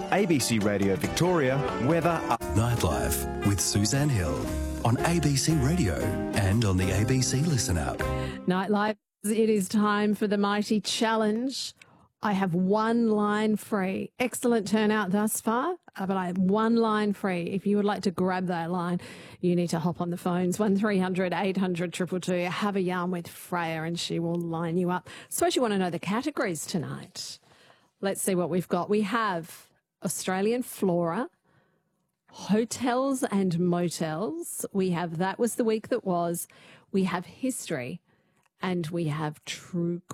ABC Radio Victoria weather. Nightlife with Suzanne Hill on ABC Radio and on the ABC Listen app. Nightlife, it is time for the Mighty Challenge. I have one line free. Excellent turnout thus far, but I have one line free. If you would like to grab that line, you need to hop on the phones, 1300 800 222. Have a yarn with Freya and she will line you up. Suppose you want to know the categories tonight. Let's see what we've got. We have Australian flora, hotels and motels. We have That Was the Week That Was. We have history, and we have true